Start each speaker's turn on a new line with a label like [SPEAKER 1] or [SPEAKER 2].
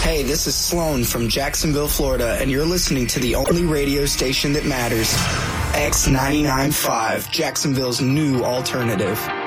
[SPEAKER 1] Hey, this is Sloan from Jacksonville, Florida, and you're listening to the only radio station that matters. X99.5, Jacksonville's new alternative.